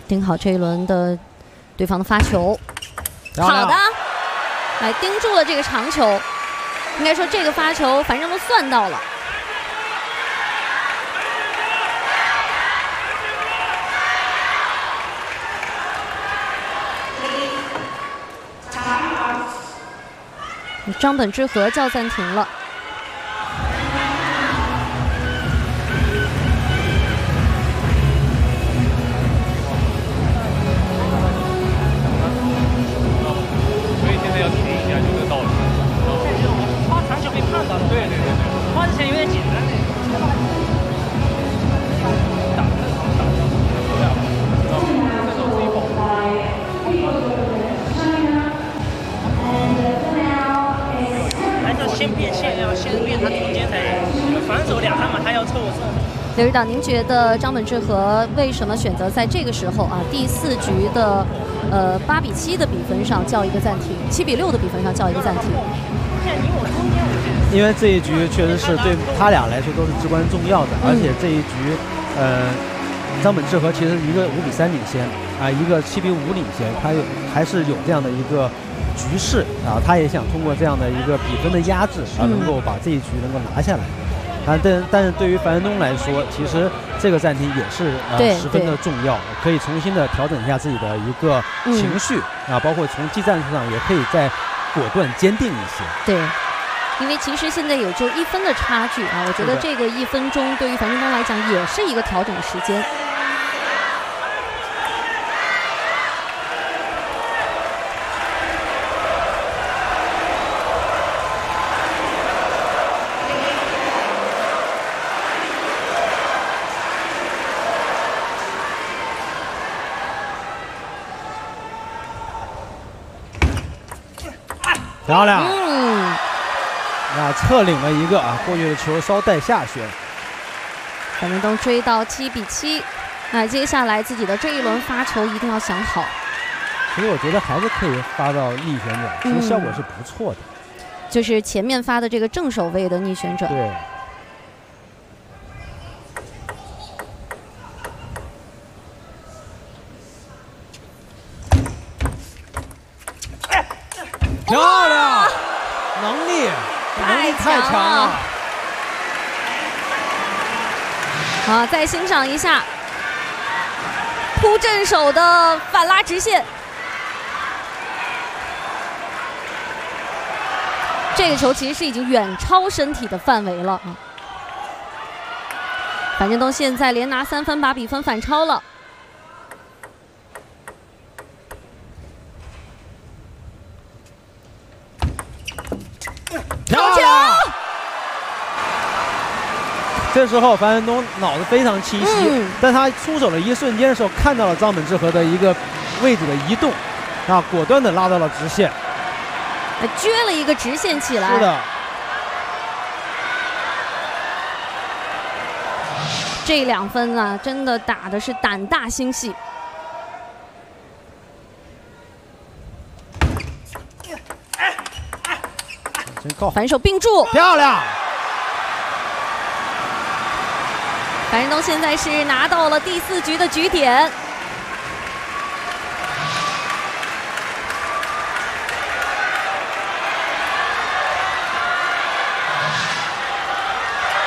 盯好这一轮的对方的发球。好的，来盯住了这个长球。应该说这个发球樊振东算到了。张本智和叫暂停了。 所以现在要停一下，就这个道理。 发长球被看到了， 对对对对， 发之前有点简单的。打这种打这种，对啊，这种自己保护。还是要先变线，要先变他中间才防守2、3码，他要凑合。 刘指导，您觉得张本智和为什么选择在这个时候啊，第4局的8比7的比分上叫一个暂停，7比6的比分上叫一个暂停？ 因为这一局确实是对他俩来说都是至关重要的，而且这一局，张本智和其实一个5比3领先啊，一个7比5领先，他还是有这样的一个局势啊，他也想通过这样的一个比分的压制啊，能够把这一局能够拿下来。但是对于樊振东来说，其实这个暂停也是十分的重要，可以重新的调整一下自己的一个情绪啊，包括从技战术上也可以再果断坚定一些。 对。因为其实现在也就1分的差距啊，我觉得这个1分钟对于樊振东来讲也是一个调整的时间。 漂亮。侧领了一个啊，过去的球稍带下旋。 樊振东追到7比7，那接下来自己的这一轮发球一定要想好。 其实我觉得还是可以发到逆旋转，其实效果是不错的。 就是前面发的这个正手位的逆旋转。 对。漂亮，能力太强了。 好，再欣赏一下扑正手的反拉直线。这个球其实是已经远超身体的范围了。樊振东现在连拿3分，把比分反超了。 漂亮！这时候樊振东脑子非常清晰，但他出手的一瞬间的时候，看到了张本智和的一个位置的移动，啊，果断的拉到了直线， 撅了一个直线起来。 是的。 这2分啊，真的打的是胆大心细。反手并住， 漂亮！ 樊振东现在是拿到了第4局的局点。